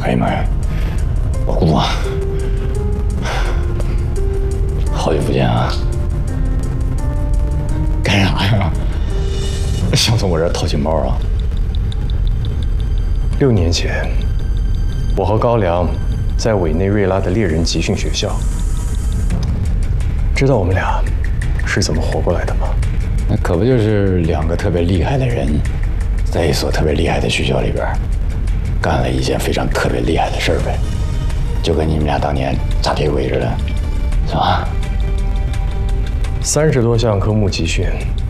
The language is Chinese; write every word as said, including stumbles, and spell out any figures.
哎呀妈呀，我糊涂啊！好久不见啊！干啥呀？想从我这儿掏情报啊？ 六年前，我和高粱在委内瑞拉的猎人集训学校，知道我们俩是怎么活过来的吗？ 那可不就是两个特别厉害的人，在一所特别厉害的学校里边，干了一件非常特别厉害的事儿呗，就跟你们俩当年炸铁轨似的，是吧？ 三十多项科目集训，